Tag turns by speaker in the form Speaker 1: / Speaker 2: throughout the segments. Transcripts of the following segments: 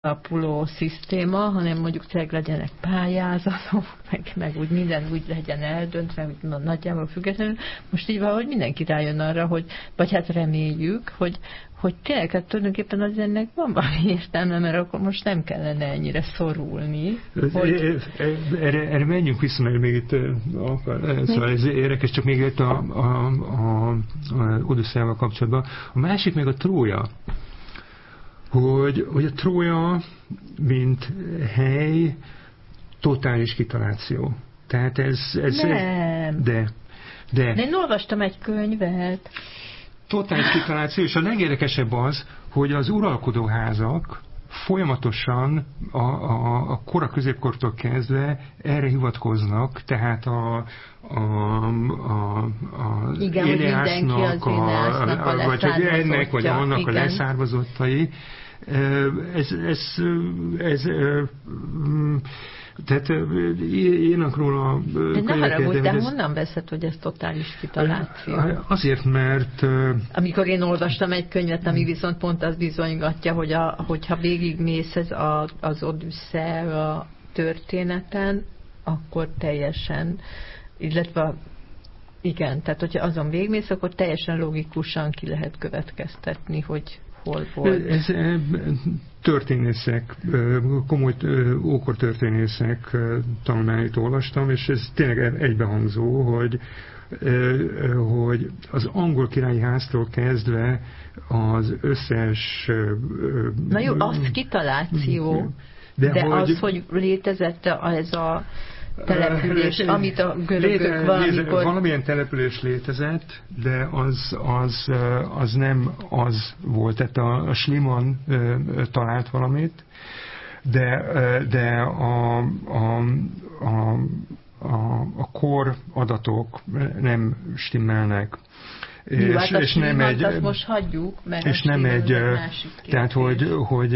Speaker 1: alapuló szisztéma, hanem mondjuk tényleg legyenek pályázatok, meg úgy minden úgy legyen eldöntve, nagyjából függetlenül. Most így valahogy mindenki rájön arra, hogy, vagy hát reméljük, hogy tényleg hát tulajdonképpen az ennek van valami értelme, mert akkor most nem kellene ennyire szorulni.
Speaker 2: Erre menjünk vissza, mert még itt szóval ez érdekes, csak még itt a Odüsszeiával kapcsolatban. A másik meg a Trója. Hogy a Trója, mint hely, totális kitaláció. Tehát ez
Speaker 1: nem.
Speaker 2: De
Speaker 1: én olvastam egy könyvet.
Speaker 2: Totális kitaláció, és a legérdekesebb az, hogy az uralkodóházak folyamatosan a kora középkortól kezdve erre hivatkoznak, tehát
Speaker 1: igen, Éneásznak,
Speaker 2: vagy ennek, vagy annak igen. A leszármazottai. Tehát írnak róla
Speaker 1: de ne haragudj, de honnan veszed, hogy ez totális kitaláció?
Speaker 2: Azért, mert...
Speaker 1: Amikor én olvastam egy könyvet, ami viszont pont azt bizonygatja, hogyha végigmész az Odüsszea történeten, akkor teljesen, illetve igen, tehát hogyha azon végigmész, akkor teljesen logikusan ki lehet következtetni, hogy hol volt.
Speaker 2: Ez történészek, komoly ókortörténészek tanulmányait olvastam, és ez tényleg egybehangzó, hogy az angol királyi háztól kezdve az összes...
Speaker 1: Na jó, az kitaláció, de az, hogy létezett ez a település, amit a görögök valamikor...
Speaker 2: Valamilyen település létezett, de az nem az volt. Tehát a Schliemann talált valamit, de a kor adatok nem stimmelnek.
Speaker 1: És nem egy... Azt most hagyjuk, mert
Speaker 2: és nem egy... Tehát, hogy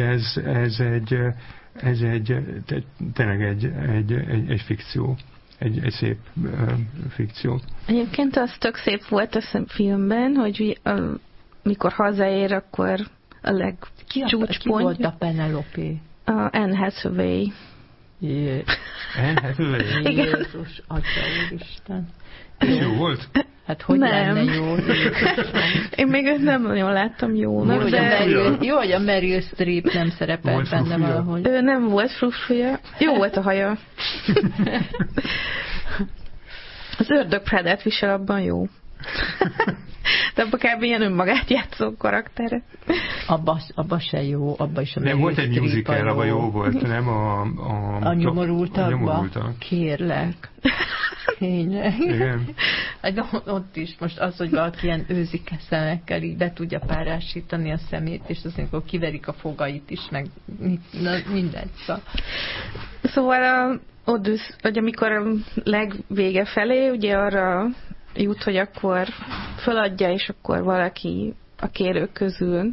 Speaker 2: ez tényleg egy fikció, egy szép fikció.
Speaker 3: Egyébként az tök szép volt a filmben, hogy mikor hazaér, akkor a legcsúcspontja.
Speaker 1: Ki volt a Penelope?
Speaker 3: Anne Hathaway.
Speaker 2: Anne Hathaway?
Speaker 1: Jézus, Atya Úristen.
Speaker 2: Jó volt?
Speaker 1: Hát hogy lenne jó?
Speaker 3: Én még őt nem nagyon láttam jónak,
Speaker 1: jó, hogy a Meryl Streep nem szerepelt benne valahogy.
Speaker 3: Ő nem volt frufruja. Jó volt a haja. Az ördög Prádát visel, abban jó. De abban kb. Ilyen önmagát játszó karaktere.
Speaker 1: Abba se jó, abba is a Meryl
Speaker 2: Streep. Nem volt egy musical, abban jó volt, nem
Speaker 1: a nyomorultakban. Kérlek. Tényleg.
Speaker 2: Igen.
Speaker 1: Ott is most az, hogy valaki ilyen őzikeszenekkel így be tudja párásítani a szemét, és azt amikor kiverik a fogait is, meg mindegy.
Speaker 3: Szóval vagy amikor a legvége felé, ugye arra jut, hogy akkor feladja, és akkor valaki a kérők közül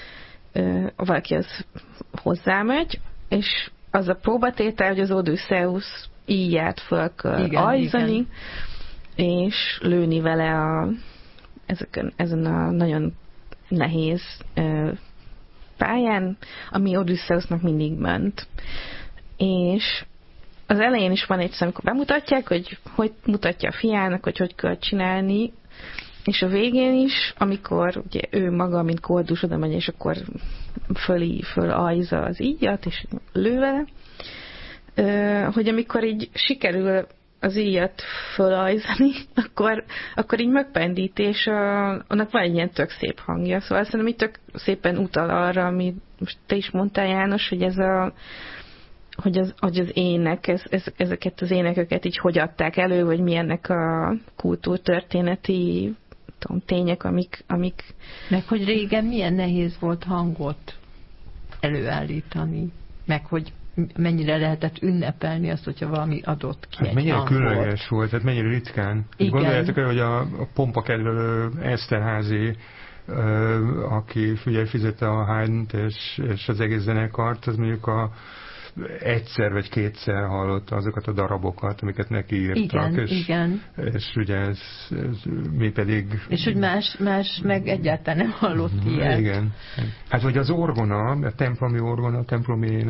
Speaker 3: valaki az hozzámegy, és az a próbatétel, hogy az Odüsszeusz íját föl kell ajzani, és lőni vele ezen a nagyon nehéz pályán, ami Odüsszeusznak mindig ment. És az elején is van egy szám, amikor bemutatják, hogy mutatja a fiának, hogy kell csinálni, és a végén is, amikor ugye ő maga, mint koldus oda megy, és akkor föl-ajza az íjat, és lő vele, hogy amikor így sikerül az íjat fölajzani, akkor így megpendít, és annak van egy ilyen tök szép hangja. Szóval szerintem így tök szépen utal arra, amit most te is mondtál, János, hogy hogy az ének, ezeket az énekeket így hogy adták elő, vagy milyennek a kultúrtörténeti tények, amik...
Speaker 1: Meg hogy régen milyen nehéz volt hangot előállítani, meg hogy mennyire lehetett ünnepelni azt, hogyha valami adott ki egy
Speaker 2: mennyire
Speaker 1: hangot.
Speaker 2: különleges volt, tehát mennyire ritkán. Gondoljátok el, hogy a pompa kedvelő Esterházy, aki fizette a Haydnt és az egész zenekart, az mondjuk egyszer vagy kétszer hallotta azokat a darabokat, amiket neki írtak.
Speaker 1: Igen, igen.
Speaker 2: És ugye ez mi pedig...
Speaker 1: És hogy más meg egyáltalán nem hallott ilyet.
Speaker 2: Igen. Hát vagy az orgona, a templomi orgona, templomi